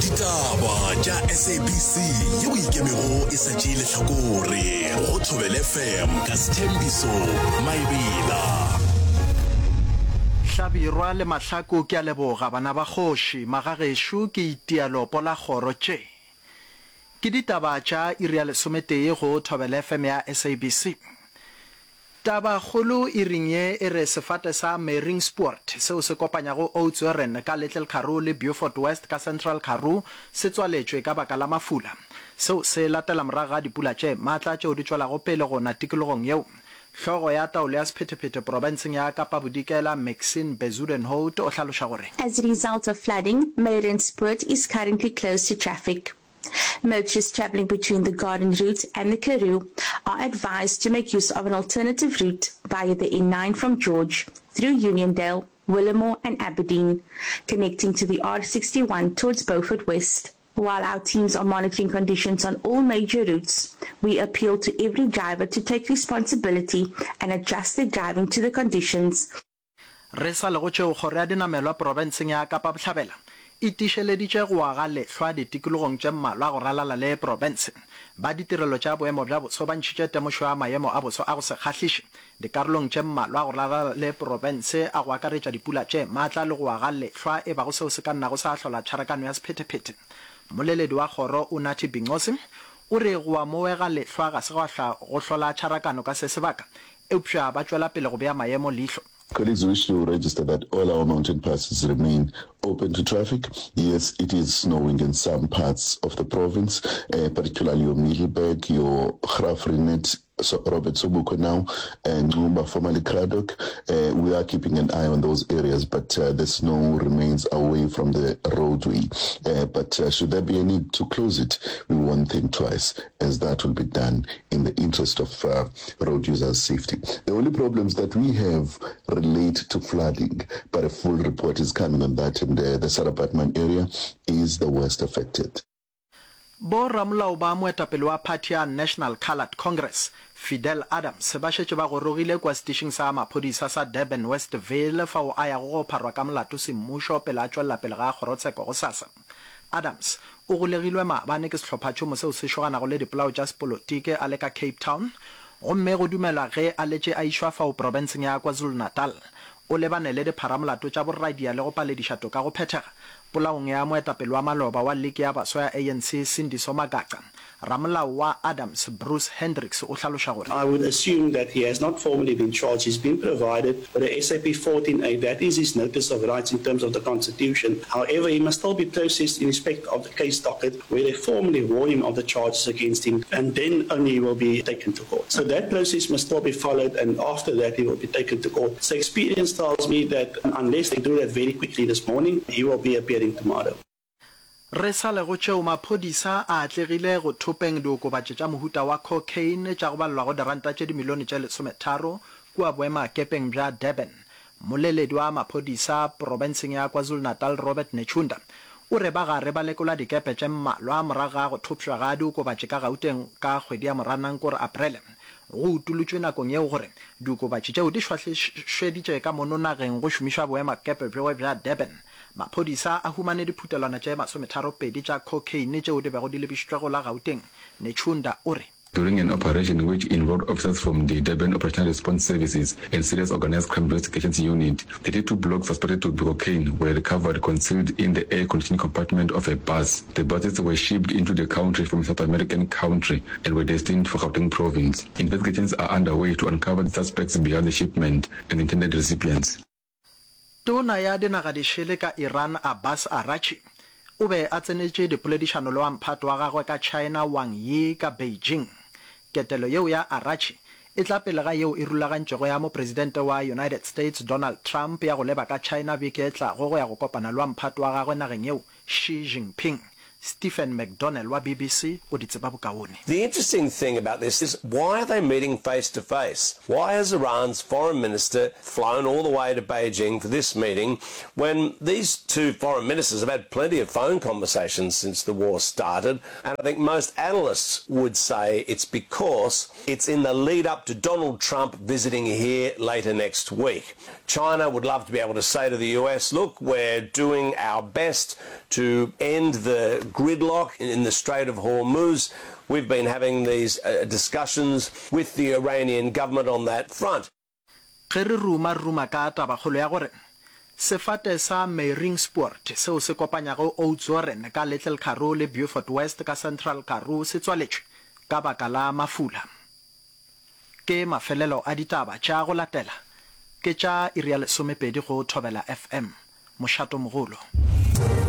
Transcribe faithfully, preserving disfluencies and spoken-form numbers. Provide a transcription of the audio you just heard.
Ditaba tša S A B C yeo ikemego e sa tšeile hlakore go Thobela F M ka Sthembiso Maebela. Hlabirwa le Mahlako ke a leboga bana ba kgoši magagešo ke itialopo la kgoro tše. Ke ditaba tša iri ya lesometee go Thobela F M ya S A B C. Taba kgolo e ringe e re sefate sa Marine Sport seo se kopanyago Oudtshoorn ka Little Karoo le Beaufort West ka Central Karoo se tswaletšwe ka baka la mafula seo se latela morago ga dipula tše maatla tšeo di tšwelago pele gona tikologong yeo. Hlogo ya taolo ya Sephetephete provinceng ya Kapa Bodikela Maxine Bezudenhout o hlaloša gore as a result of flooding, Marine Sport is currently closed to traffic. Motorists travelling between the Garden Route and the Karoo are advised to make use of an alternative route via the N nine from George through Uniondale, Willamore and Aberdeen, connecting to the R sixty-one towards Beaufort West. While our teams are monitoring conditions on all major routes, we appeal to every driver to take responsibility and adjust their driving to the conditions. Re sa lego tšeo kgoro ya dinamelwa provinceng ya Kapa Bohlabela e tišeleditše go aga lehlwa ditikologong tše mmalwa go ralala le province ba ditirelo tša boemo bja boso ba ntšhitše temošo ya maemo a boso a go se kgahliše dikarolong tše mmalwa go ralala le province a go akaretša dipula tše maatla le go aga lehlwa e bago seo se ka nnago sa hlola tšharakano ya sephetephete. Moleledi wa kgoro Unathi Bingosi o re go amoega lehlwa ga se go hlola tšharakano ka se sebaka eupša ba tšwela pele go bea maemo leihlo. Colleagues wish to register that all our mountain passes remain open to traffic. Yes, it is snowing in some parts of the province, uh, particularly your Middelburg, your Graafrenet, so Robert Sobukwe now, and Ngumba, formerly Craddock. Uh, we are keeping an eye on those areas, but uh, the snow remains away from the roadway. Uh, but uh, should there be a need to close it, we won't think twice, as that will be done in the interest of uh, road users' safety. The only problems that we have relate to flooding, but a full report is coming on that, and uh, the Sarapatman area is the worst affected. Bo ramolao ba moetapele wa party ya National Coloured Congress Fidel Adams ba šetše ba gorogile kwa station sa maphodisa sa Durban Westville fa o aya go pharwa ka molato semmušo pele a tšwelela pele ga kgorotsheko go sasa. Adams o golegilwe maabane ke sehlophatšo mo seo se šoganago le dipolao tša sepolotike a le ka Cape Town gomme go dumela ge a letše a išwa fao provinceng ya KwaZulu Natal o lebane le dipharamolato tša borradia le go palediša toka go phethega polaong ya moetapele wa maloba wa leke ya baswa ya A N C Sindiso Magaqa. Ramolao wa Adams Bruce Hendricks o hlaloša gore I would assume that he has not formally been charged. He's been provided with the S A P fourteen A. That is his notice of rights in terms of the Constitution. However, he must still be processed in respect of the case docket where they formally warn him of the charges against him, and then only he will be taken to court. So that process must still be followed, and after that he will be taken to court. So experience tells me that unless they do that very quickly this morning, he will be appearing tomorrow. Re sa le go tšeo maphodisa a atlegile go thopeng diokobatše tša mohuta wa cocaine tša go balelwa go diranta tše dimilione tše lesometharo kua boemakepeng bja Durban. Moleledi wa maphodisa provinceng ya KwaZulu Natal Robert Nechunda o re ba gare ba lekola dikepe tše mmalwa morago ga go thopšwa ga diokobatše ka Gauteng ka kgwedi ya Moranang kore Aprele. Go utolotšwe nakong yeo gore diokobatše tšeo di šwahlešeditše ka mononageng go šomišwa boemakepe bjo bja Durban. Maphodisa a humane diphutelwana tše masometharo pedi tša cocaine tšeo di bego di lebišitšwe go la Gauteng. Nechunda o re during an operation which involved officers from the Durban Operational Response Services and Serious Organized Crime Investigations Unit, thirty-two blocks suspected to be cocaine were recovered concealed in the air conditioning compartment of a bus. The buses were shipped into the country from a South American country and were destined for Gauteng province. Investigations are underway to uncover the suspects behind the shipment and intended recipients. Tona ya dinaga di šele ka Iran Abbas Arachi o be a tsenetše dipoledišano le wa mphato wa gagwe ka China Wang Yi ka Beijing. Ketelo yeo ya Arachi e tla pele ga yeo e rulagantšego ya mo presidente wa United States Donald Trump ya go leba ka China beke e tlago go ya go kopana le wa mphato wa gagwe nageng yeo Xi Jinping. Stephen McDonnell wa B B C o di tseba bokaone. The interesting thing about this is, why are they meeting face to face? Why has Iran's foreign minister flown all the way to Beijing for this meeting when these two foreign ministers have had plenty of phone conversations since the war started? And I think most analysts would say it's because it's in the lead up to Donald Trump visiting here later next week. China would love to be able to say to the U S, look, we're doing our best to end the gridlock in the Strait of Hormuz. We've been having these uh, discussions with the Iranian government on that front. Ge re ruma ruma ka tabakgolo ya gore sefate sa Meiring Sport seo se kopanyago Oudtshoorn ka Little Karoo le Beaufort West ka Central Karoo se tswaletšwe ka baka la mafula. Ke mafelelo a ditaba tša go latela ke tša iri ya lesomepedi go Thobela F M mošato mogolo.